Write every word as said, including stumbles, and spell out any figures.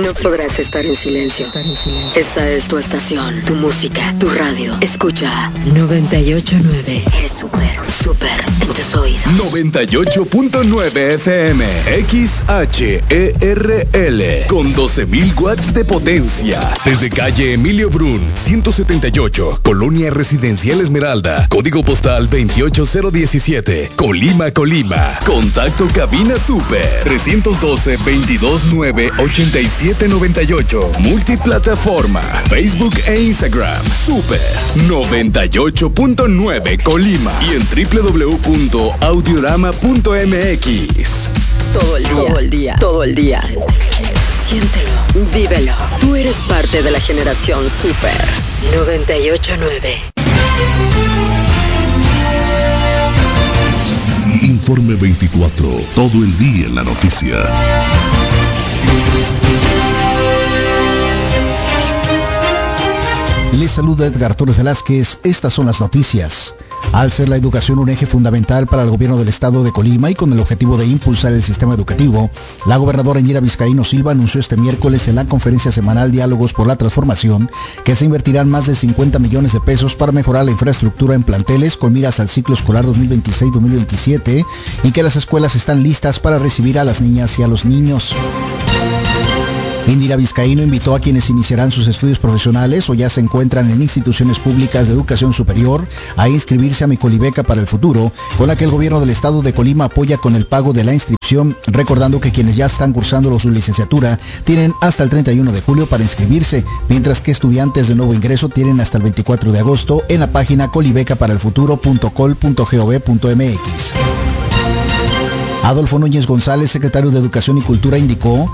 No podrás estar en silencio. Esta es tu estación, tu música, tu radio. Escucha noventa y ocho punto nueve. Eres súper, súper en tus oídos. noventa y ocho punto nueve F M, X H E R L, con doce mil watts de potencia. Desde calle Emilio Brun, ciento setenta y ocho, Colonia Residencial Esmeralda, código postal veintiocho mil diecisiete, Colima, Colima. Contacto cabina super, trescientos doce, veintidós nueve, ochenta y siete noventa y ocho. Multiplataforma, Facebook e Instagram, super noventa y ocho punto nueve Colima. Y en doble u doble u doble u punto audiorama punto m x. Todo el día, todo el día, todo el día. Siéntelo, vívelo. Tú eres parte de la generación super noventa y ocho punto nueve. Informe veinticuatro, todo el día en la noticia. Les saluda Edgar Torres Velázquez. Estas son las noticias. Al ser la educación un eje fundamental para el gobierno del estado de Colima y con el objetivo de impulsar el sistema educativo, la gobernadora Indira Vizcaíno Silva anunció este miércoles en la conferencia semanal Diálogos por la Transformación que se invertirán más de cincuenta millones de pesos para mejorar la infraestructura en planteles con miras al ciclo escolar dos mil veintiséis dos mil veintisiete y que las escuelas están listas para recibir a las niñas y a los niños. Indira Vizcaíno invitó a quienes iniciarán sus estudios profesionales o ya se encuentran en instituciones públicas de educación superior a inscribirse a Mi Colibeca para el Futuro, con la que el gobierno del estado de Colima apoya con el pago de la inscripción, recordando que quienes ya están cursando su licenciatura tienen hasta el treinta y uno de julio para inscribirse, mientras que estudiantes de nuevo ingreso tienen hasta el veinticuatro de agosto en la página colibeca para el futuro punto col punto gov punto m x. Adolfo Núñez González, secretario de Educación y Cultura, indicó